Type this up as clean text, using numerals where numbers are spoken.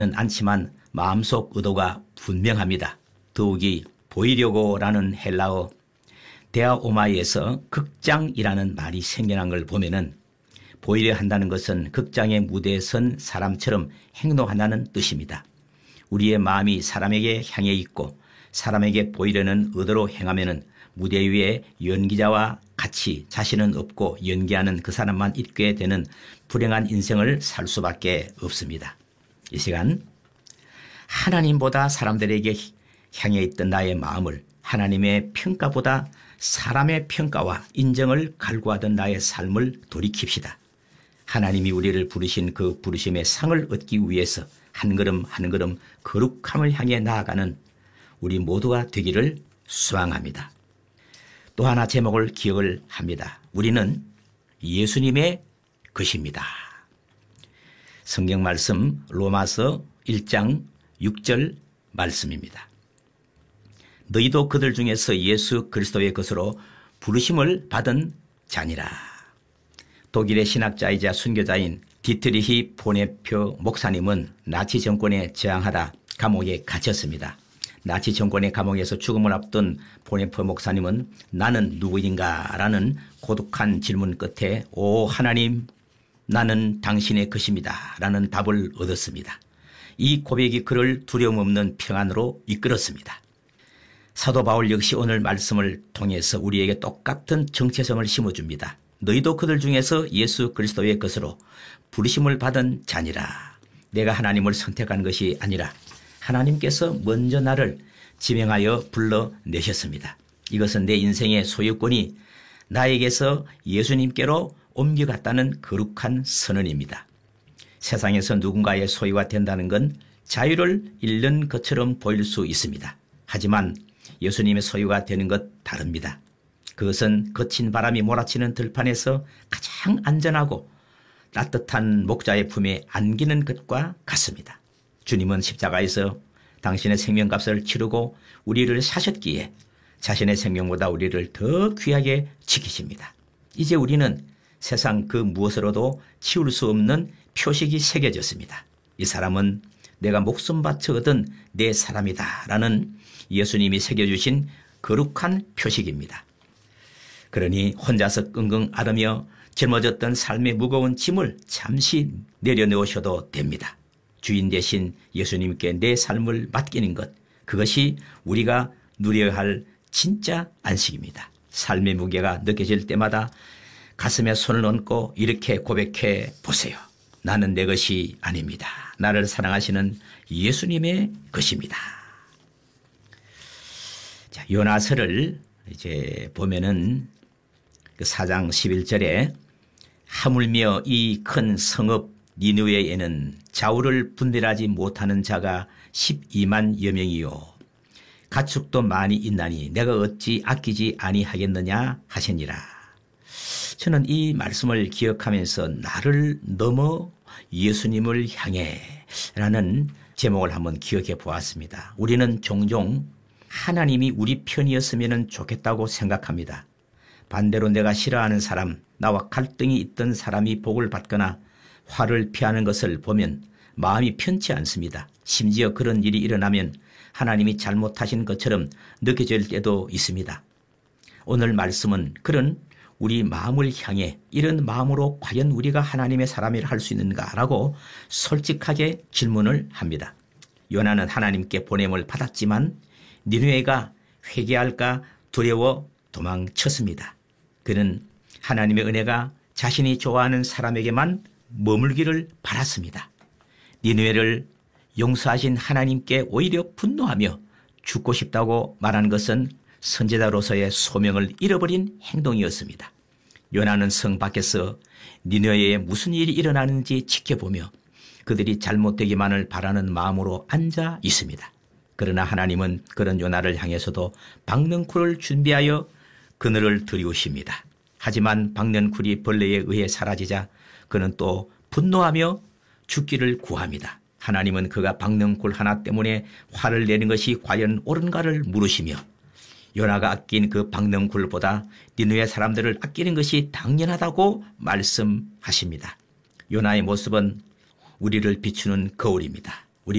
않지만 마음속 의도가 분명합니다. 더욱이 보이려고라는 헬라어 데아오마이에서 극장이라는 말이 생겨난 걸 보면은 보이려 한다는 것은 극장의 무대에 선 사람처럼 행동한다는 뜻입니다. 우리의 마음이 사람에게 향해 있고 사람에게 보이려는 의도로 행하면은 무대 위에 연기자와 같이 자신은 없고 연기하는 그 사람만 있게 되는 불행한 인생을 살 수밖에 없습니다. 이 시간 하나님보다 사람들에게 향해 있던 나의 마음을 하나님의 평가보다 사람의 평가와 인정을 갈구하던 나의 삶을 돌이킵시다. 하나님이 우리를 부르신 그 부르심의 상을 얻기 위해서 한 걸음 한 걸음 거룩함을 향해 나아가는 우리 모두가 되기를 소망합니다. 또 하나 제목을 기억을 합니다. 우리는 예수님의 것입니다. 성경 말씀 로마서 1장 6절 말씀입니다. 너희도 그들 중에서 예수 그리스도의 것으로 부르심을 받은 자니라. 독일의 신학자이자 순교자인 디트리히 보네표 목사님은 나치 정권에 저항하다 감옥에 갇혔습니다. 나치 정권의 감옥에서 죽음을 앞둔 보네표 목사님은 나는 누구인가 라는 고독한 질문 끝에 오 하나님 나는 당신의 것입니다 라는 답을 얻었습니다. 이 고백이 그를 두려움 없는 평안으로 이끌었습니다. 사도 바울 역시 오늘 말씀을 통해서 우리에게 똑같은 정체성을 심어줍니다. 너희도 그들 중에서 예수 그리스도의 것으로 부르심을 받은 자니라. 내가 하나님을 선택한 것이 아니라 하나님께서 먼저 나를 지명하여 불러내셨습니다. 이것은 내 인생의 소유권이 나에게서 예수님께로 옮겨갔다는 거룩한 선언입니다. 세상에서 누군가의 소유가 된다는 건 자유를 잃는 것처럼 보일 수 있습니다. 하지만 예수님의 소유가 되는 것 다릅니다. 그것은 거친 바람이 몰아치는 들판에서 가장 안전하고 따뜻한 목자의 품에 안기는 것과 같습니다. 주님은 십자가에서 당신의 생명값을 치르고 우리를 사셨기에 자신의 생명보다 우리를 더 귀하게 지키십니다. 이제 우리는 세상 그 무엇으로도 치울 수 없는 표식이 새겨졌습니다. 이 사람은 내가 목숨 바쳐 얻은 내 사람이다 라는 예수님이 새겨주신 거룩한 표식입니다. 그러니 혼자서 끙끙 앓으며 짊어졌던 삶의 무거운 짐을 잠시 내려놓으셔도 됩니다. 주인 대신 예수님께 내 삶을 맡기는 것, 그것이 우리가 누려야 할 진짜 안식입니다. 삶의 무게가 느껴질 때마다 가슴에 손을 얹고 이렇게 고백해 보세요. 나는 내 것이 아닙니다. 나를 사랑하시는 예수님의 것입니다. 자, 요나서를 이제 보면은 그 4장 11절에 하물며 이 큰 성읍 니느웨에는 좌우를 분별하지 못하는 자가 12만여 명이요 가축도 많이 있나니 내가 어찌 아끼지 아니하겠느냐 하시니라. 저는 이 말씀을 기억하면서 나를 넘어 예수님을 향해 라는 제목을 한번 기억해 보았습니다. 우리는 종종 하나님이 우리 편이었으면 좋겠다고 생각합니다. 반대로 내가 싫어하는 사람, 나와 갈등이 있던 사람이 복을 받거나 화를 피하는 것을 보면 마음이 편치 않습니다. 심지어 그런 일이 일어나면 하나님이 잘못하신 것처럼 느껴질 때도 있습니다. 오늘 말씀은 그런 우리 마음을 향해 이런 마음으로 과연 우리가 하나님의 사람이라 할 수 있는가라고 솔직하게 질문을 합니다. 요나는 하나님께 보냄을 받았지만 니느웨가 회개할까 두려워 도망쳤습니다. 그는 하나님의 은혜가 자신이 좋아하는 사람에게만 머물기를 바랐습니다. 니느웨를 용서하신 하나님께 오히려 분노하며 죽고 싶다고 말한 것은 선지자로서의 소명을 잃어버린 행동이었습니다. 요나는 성 밖에서 니느웨에 무슨 일이 일어나는지 지켜보며 그들이 잘못되기만을 바라는 마음으로 앉아 있습니다. 그러나 하나님은 그런 요나를 향해서도 박넝쿨을 준비하여 그늘을 들이우십니다. 하지만 박넝쿨이 벌레에 의해 사라지자 그는 또 분노하며 죽기를 구합니다. 하나님은 그가 박넝쿨 하나 때문에 화를 내는 것이 과연 옳은가를 물으시며 요나가 아낀 그 박넝쿨보다 니느웨 사람들을 아끼는 것이 당연하다고 말씀하십니다. 요나의 모습은 우리를 비추는 거울입니다.